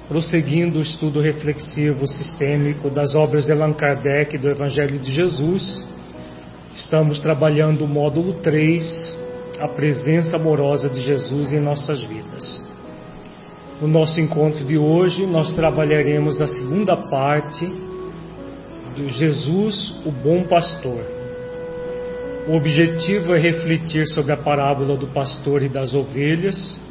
prosseguindo o estudo reflexivo sistêmico das obras de Allan Kardec do Evangelho de Jesus, estamos trabalhando o módulo 3, a presença amorosa de Jesus em nossas vidas. No nosso encontro de hoje, nós trabalharemos a segunda parte do Jesus, o Bom Pastor. O objetivo é refletir sobre a parábola do pastor e das ovelhas,